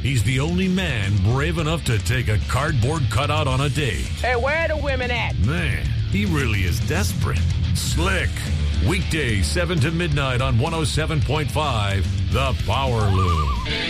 He's the only man brave enough to take a cardboard cutout on a date. Hey, where are the women at? Man, he really is desperate. Slick. Weekdays 7 to midnight on 107.5 The Power Loom.